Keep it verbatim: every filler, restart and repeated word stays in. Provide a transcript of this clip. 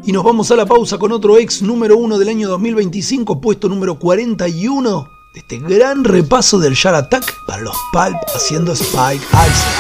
Y nos vamos a la pausa con otro ex número uno del año dos mil veinticinco, puesto número cuarenta y uno de este gran repaso del Shark Attack para los Pulp haciendo Spike Isaac.